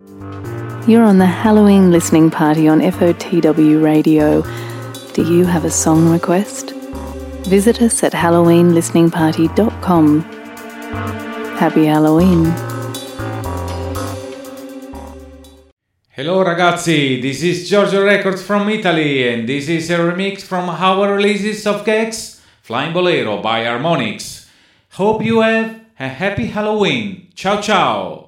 You're on the Halloween listening party on FOTW Radio. Do you have a song request? Visit us at halloweenlisteningparty.com. Happy Halloween. Hello ragazzi, this is Giorgio Records from Italy, and this is a remix from our releases of Gex, Flying Bolero by Harmonix. Hope you have a happy Halloween. Ciao ciao!